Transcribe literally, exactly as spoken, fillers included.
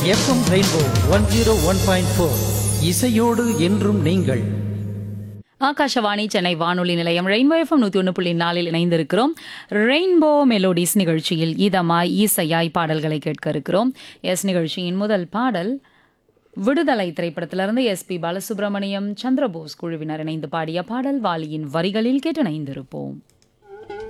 FM rainbow one zero one point four இசையோடு என்றும் நீங்கள். ஆகாஷவாணி சென்னை வானொலி நிலையம் ரெயின்போ எஃப்எம் நூற்றி ஒன்று புள்ளி நாலில் இணைந்திருக்கிறோம். ரெயின்போ மெலோடிஸ் நிகழ்ச்சியில் இதமாய் ஈசையாய் பாடல்களை கேட்க இருக்கிறோம். எஸ் நிகழ்ச்சியின் முதல் பாடல் விடுதலை திரைப்படத்திலிருந்து எஸ் பி பாலசுப்ரமணியம், சந்திரபோஸ் குழுவினர் இணைந்து பாடிய பாடல். வாலியின் வரிகளில் கேட்டு இணைந்திருப்போம்.